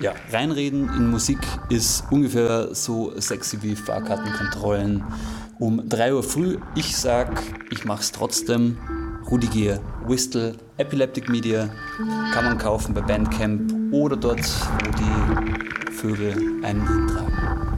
Ja, reinreden in Musik ist ungefähr so sexy wie Fahrkartenkontrollen um 3 Uhr früh. Ich sag, ich mach's trotzdem. Rudi Gier, Whistle, Epileptic Media kann man kaufen bei Bandcamp oder dort, wo die Vögel einen hintragen.